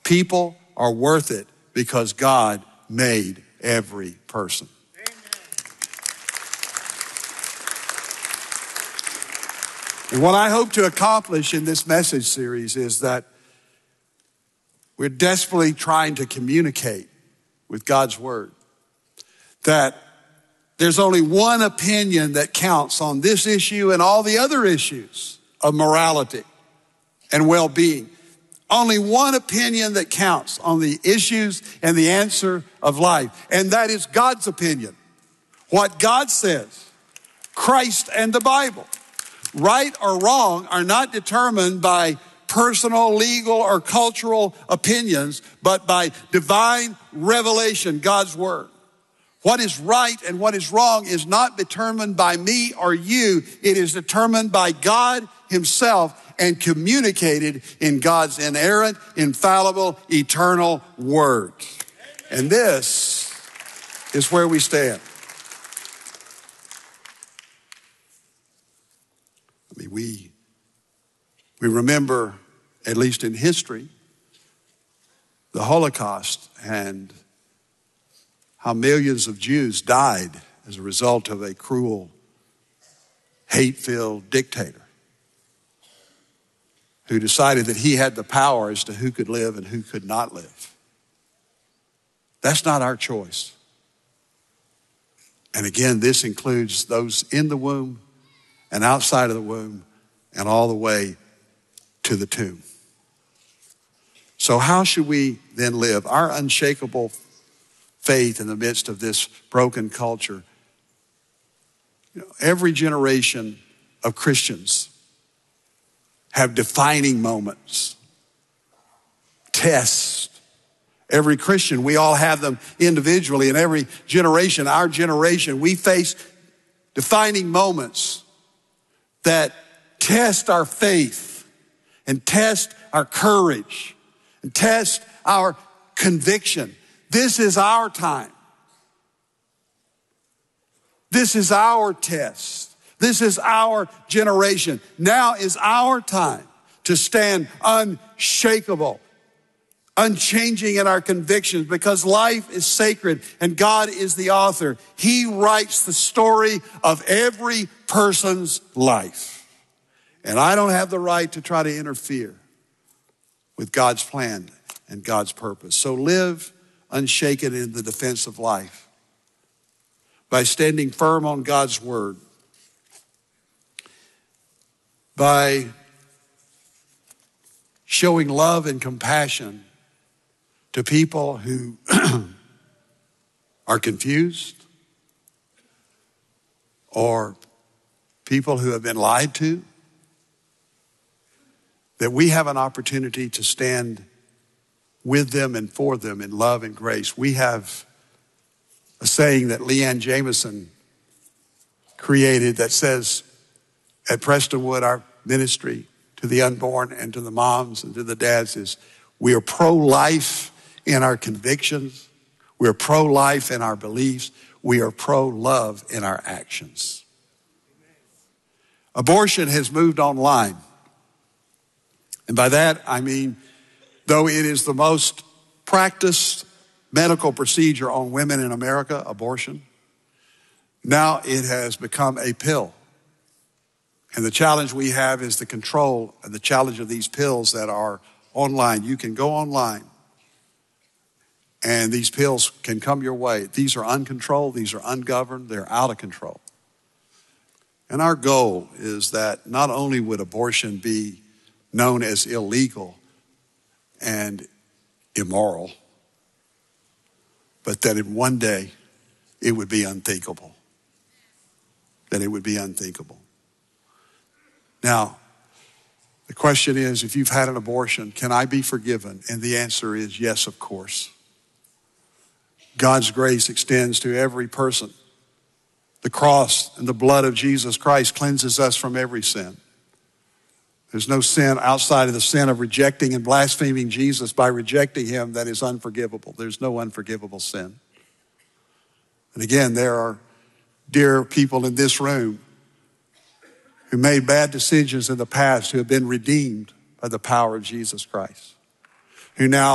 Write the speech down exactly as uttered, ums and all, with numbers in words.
People are worth it because God made every person. And what I hope to accomplish in this message series is that we're desperately trying to communicate with God's word that there's only one opinion that counts on this issue and all the other issues of morality and well-being. Only one opinion that counts on the issues and the answer of life, and that is God's opinion. What God says, Christ and the Bible. Right or wrong are not determined by personal, legal, or cultural opinions, but by divine revelation, God's word. What is right and what is wrong is not determined by me or you. It is determined by God himself and communicated in God's inerrant, infallible, eternal word. And this is where we stand. I mean, we, we remember, at least in history, the Holocaust and how millions of Jews died as a result of a cruel, hate-filled dictator who decided that he had the power as to who could live and who could not live. That's not our choice. And again, this includes those in the womb and outside of the womb and all the way to the tomb. So how should we then live? Our unshakable faith in the midst of this broken culture. You know, every generation of Christians have defining moments, tests. Every Christian, we all have them individually. In every generation, our generation, we face defining moments that test our faith and test our courage and test our conviction. This is our time. This is our test. This is our generation. Now is our time to stand unshakable, unchanging in our convictions, because life is sacred and God is the author. He writes the story of every person's life. And I don't have the right to try to interfere with God's plan and God's purpose. So live unshaken in the defense of life by standing firm on God's word, by showing love and compassion to people who are confused or people who have been lied to, that we have an opportunity to stand with them and for them in love and grace. We have a saying that Leanne Jameson created that says, at Prestonwood, our ministry to the unborn and to the moms and to the dads is, we are pro-life in our convictions. We are pro-life in our beliefs. We are pro-love in our actions. Abortion has moved online. And by that, I mean, though it is the most practiced medical procedure on women in America, abortion, now it has become a pill. And the challenge we have is the control and the challenge of these pills that are online. You can go online and these pills can come your way. These are uncontrolled, these are ungoverned, they're out of control. And our goal is that not only would abortion be known as illegal and immoral, but that in one day it would be unthinkable. That it would be unthinkable. Now, the question is, if you've had an abortion, can I be forgiven? And the answer is yes, of course. God's grace extends to every person. The cross and the blood of Jesus Christ cleanses us from every sin. There's no sin outside of the sin of rejecting and blaspheming Jesus by rejecting him that is unforgivable. There's no unforgivable sin. And again, there are dear people in this room who made bad decisions in the past who have been redeemed by the power of Jesus Christ, who now